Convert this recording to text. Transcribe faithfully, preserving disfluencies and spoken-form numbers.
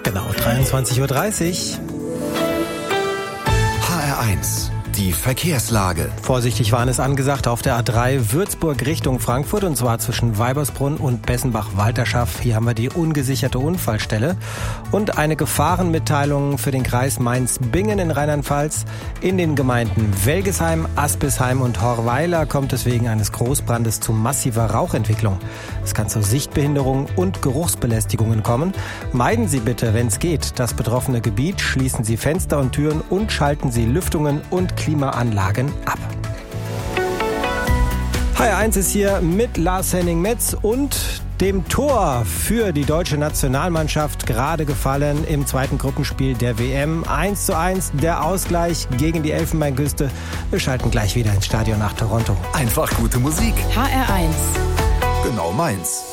Genau, dreiundzwanzig Uhr dreißig. H R eins, die Verkehrslage. Vorsichtig warnen ist angesagt auf der A drei Würzburg Richtung Frankfurt, und zwar zwischen Weibersbrunn und Bessenbach-Walterschaft. Hier haben wir die ungesicherte Unfallstelle. Und eine Gefahrenmitteilung für den Kreis Mainz-Bingen in Rheinland-Pfalz. In den Gemeinden Welgesheim, Aspisheim und Horweiler kommt es wegen eines Großbrandes zu massiver Rauchentwicklung. Es kann zu Sichtbehinderungen und Geruchsbelästigungen kommen. Meiden Sie bitte, wenn es geht, das betroffene Gebiet, schließen Sie Fenster und Türen und schalten Sie Lüftungen und Klimaanlagen ab. H R eins ist hier mit Lars Henning Metz und dem Tor für die deutsche Nationalmannschaft gerade gefallen im zweiten Gruppenspiel der W M. eins zu eins, der Ausgleich gegen die Elfenbeinküste. Wir schalten gleich wieder ins Stadion nach Toronto. Einfach gute Musik. H R eins. Genau meins.